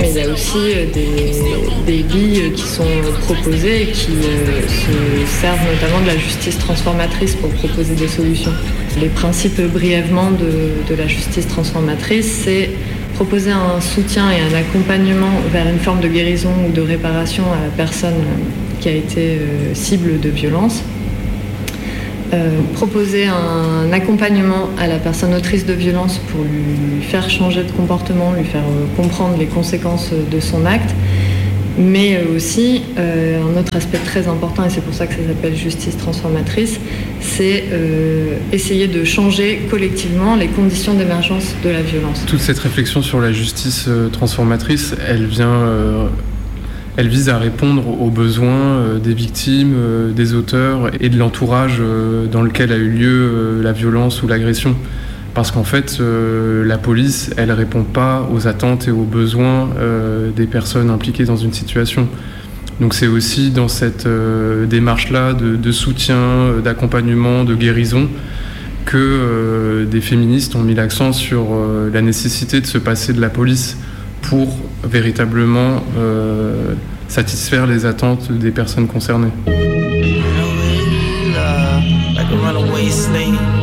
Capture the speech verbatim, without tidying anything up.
mais il y a aussi des, des billes qui sont proposées et qui euh, se servent notamment de la justice transformatrice pour proposer des solutions. Les principes brièvement de, de la justice transformatrice, c'est proposer un soutien et un accompagnement vers une forme de guérison ou de réparation à la personne qui a été euh, cible de violence. Euh, proposer un accompagnement à la personne autrice de violence pour lui faire changer de comportement, lui faire euh, comprendre les conséquences de son acte, mais aussi euh, un autre aspect très important, et c'est pour ça que ça s'appelle justice transformatrice, c'est euh, essayer de changer collectivement les conditions d'émergence de la violence. Toute cette réflexion sur la justice euh, transformatrice, elle vient... Euh... Elle vise à répondre aux besoins des victimes, des auteurs et de l'entourage dans lequel a eu lieu la violence ou l'agression. Parce qu'en fait, la police, elle ne répond pas aux attentes et aux besoins des personnes impliquées dans une situation. Donc c'est aussi dans cette démarche-là de, de soutien, d'accompagnement, de guérison que des féministes ont mis l'accent sur la nécessité de se passer de la police pour véritablement euh, satisfaire les attentes des personnes concernées.